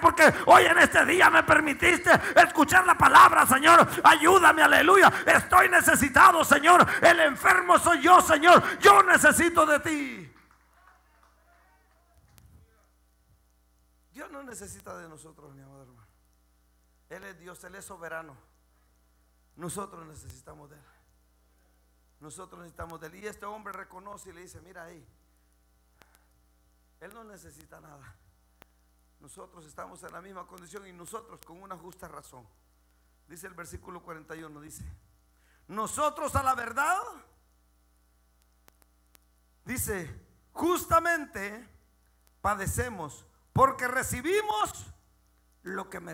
porque hoy en este día me permitiste escuchar la palabra, Señor. Ayúdame, aleluya. Estoy necesitado, Señor. El enfermo soy yo, Señor. Yo necesito de ti. Dios no necesita de nosotros, mi amado hermano. Él es Dios, Él es soberano. Nosotros necesitamos de Él. Nosotros necesitamos de Él. Y este hombre reconoce y le dice: mira ahí, Él no necesita nada. Nosotros estamos en la misma condición y nosotros con una justa razón. Dice el versículo 41, dice: nosotros a la verdad, dice, justamente padecemos, porque recibimos lo que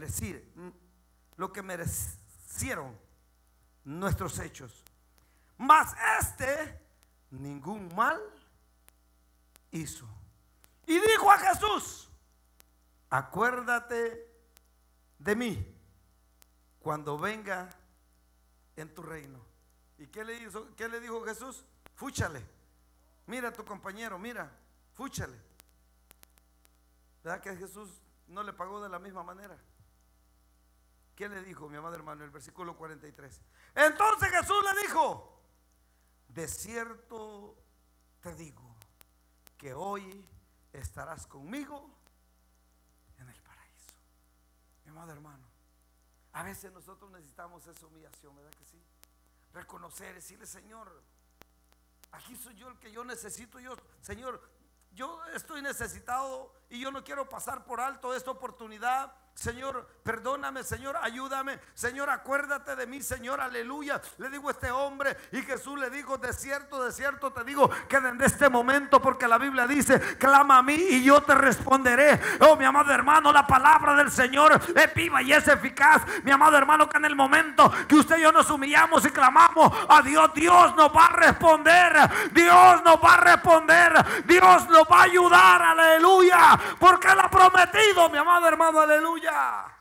merecieron nuestros hechos. Mas ningún mal hizo. Y dijo a Jesús: acuérdate de mí cuando venga en tu reino. ¿Y qué le dijo Jesús? Fúchale. Mira a tu compañero, mira, fúchale. ¿Verdad que Jesús no le pagó de la misma manera? ¿Qué le dijo, mi amado hermano? El versículo 43. Entonces Jesús le dijo: de cierto te digo que hoy estarás conmigo en el paraíso. Mi amado hermano, a veces nosotros necesitamos esa humillación, ¿verdad que sí? Reconocer, decirle: Señor, aquí soy yo el que yo necesito. Señor, yo estoy necesitado y yo no quiero pasar por alto esta oportunidad. Señor, perdóname, Señor, ayúdame, Señor, acuérdate de mí, Señor, aleluya. Le digo a este hombre, y Jesús le dijo: de cierto te digo que desde este momento, porque la Biblia dice: clama a mí y yo te responderé. Oh, mi amado hermano, la palabra del Señor es viva y es eficaz. Mi amado hermano, que en el momento que usted y yo nos humillamos y clamamos a Dios, Dios nos va a responder. Dios nos va a responder. Dios nos va a ayudar, aleluya, porque Él ha prometido, mi amado hermano, aleluya.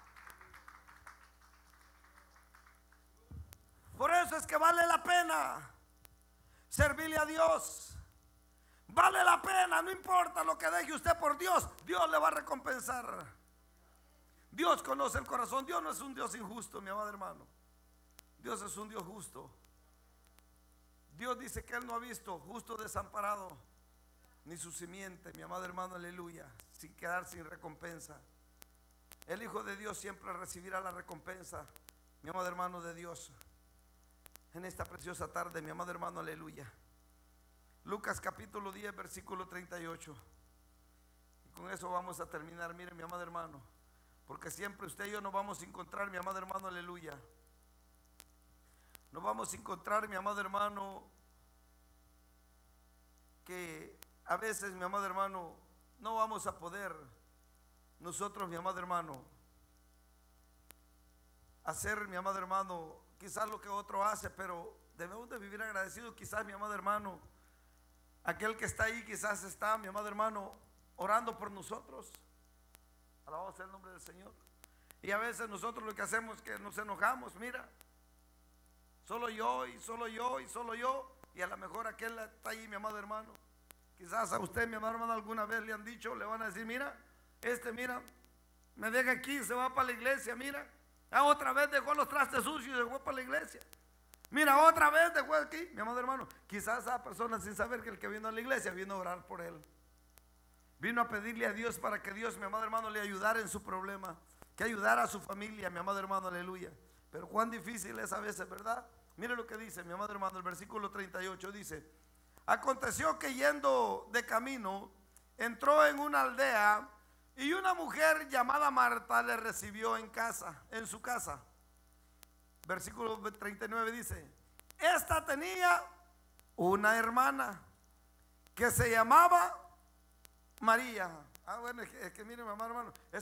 Por eso es que vale la pena servirle a Dios. Vale la pena, no importa lo que deje usted por Dios, Dios le va a recompensar. Dios conoce el corazón. Dios no es un Dios injusto, mi amado hermano. Dios es un Dios justo. Dios dice que Él no ha visto justo desamparado, ni su simiente, mi amado hermano, aleluya, sin quedar sin recompensa. El Hijo de Dios siempre recibirá la recompensa, mi amado hermano, de Dios, en esta preciosa tarde, mi amado hermano, aleluya. Lucas capítulo 10, versículo 38. Y con eso vamos a terminar. Mire, mi amado hermano, porque siempre usted y yo nos vamos a encontrar, mi amado hermano, aleluya. Nos vamos a encontrar, mi amado hermano, que a veces, mi amado hermano, no vamos a poder nosotros, mi amado hermano, hacer, mi amado hermano, quizás lo que otro hace, pero debemos de vivir agradecidos. Quizás, mi amado hermano, aquel que está ahí quizás está, mi amado hermano, orando por nosotros. Alabado sea el nombre del Señor. Y a veces nosotros lo que hacemos es que nos enojamos. Mira, solo yo y solo yo y solo yo. Y a lo mejor aquel está ahí, mi amado hermano. Quizás a usted, mi amado hermano, alguna vez le han dicho, le van a decir: mira, mira, me deja aquí, se va para la iglesia. Mira, otra vez dejó los trastes sucios y se fue para la iglesia. Mira, otra vez dejó aquí, mi amado hermano. Quizás esa persona, sin saber que el que vino a la iglesia vino a orar por él, vino a pedirle a Dios para que Dios, mi amado hermano, le ayudara en su problema, que ayudara a su familia, mi amado hermano, aleluya. Pero cuán difícil es a veces, ¿verdad? Mire lo que dice, mi amado hermano, el versículo 38 dice: aconteció que yendo de camino entró en una aldea, y una mujer llamada Marta le recibió en su casa. Versículo 39 dice: esta tenía una hermana que se llamaba María. Bueno, es que mire, mi amado hermano,